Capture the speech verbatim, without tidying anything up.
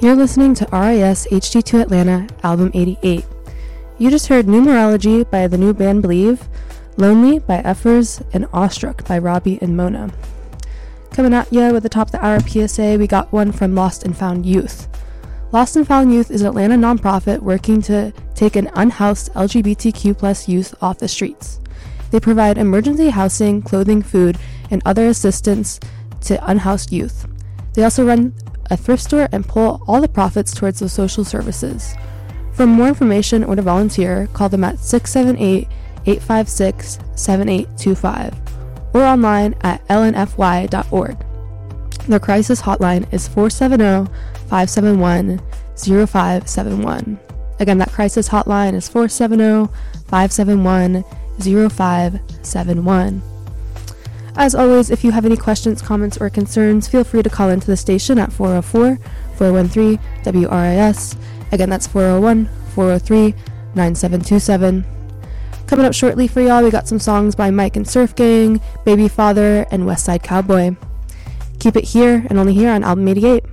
You're listening to R I S H D two Atlanta, album eighty-eight. You just heard Numerology by the new band Believe, Lonely by Effers, and Awestruck by Robbie and Mona. Coming at ya with the top of the hour P S A, we got one from Lost and Found Youth. Lost and Found Youth is an Atlanta nonprofit working to take an unhoused L G B T Q plus youth off the streets. They provide emergency housing, clothing, food, and other assistance to unhoused youth. They also run a thrift store and pull all the profits towards the social services. For more information or to volunteer, call them at six seven eight, eight five six, seven eight two five or online at l n f y dot org. Their crisis hotline is four seven zero, five seven one, zero five seven one. Again, that crisis hotline is four seven zero, five seven one, zero five seven one. As always, if you have any questions, comments, or concerns, feel free to call into the station at four oh four, four one three, W R I S. Again, that's four oh one, four oh three, nine seven two seven. Coming up shortly for y'all, we got some songs by Mike and Surf Gang, Baby Father, and West Side Cowboy. Keep it here and only here on Album eighty-eight.